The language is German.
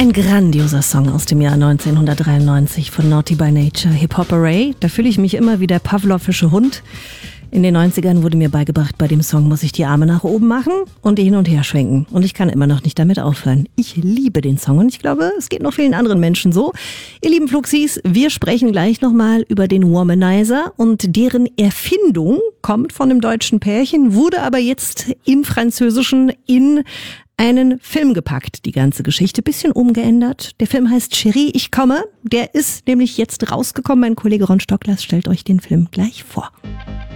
Ein grandioser Song aus dem Jahr 1993 von Naughty by Nature, Hip Hop Array. Da fühle ich mich immer wie der pavlovische Hund. In den 90ern wurde mir beigebracht, bei dem Song muss ich die Arme nach oben machen und die hin und her schwenken. Und ich kann immer noch nicht damit aufhören. Ich liebe den Song und ich glaube, es geht noch vielen anderen Menschen so. Ihr lieben Fluxis, wir sprechen gleich nochmal über den Womanizer und deren Erfindung kommt von einem deutschen Pärchen, wurde aber jetzt im Französischen in einen Film gepackt, die ganze Geschichte, bisschen umgeändert. Der Film heißt Chérie, ich komme. Der ist nämlich jetzt rausgekommen. Mein Kollege Ron Stocklers stellt euch den Film gleich vor.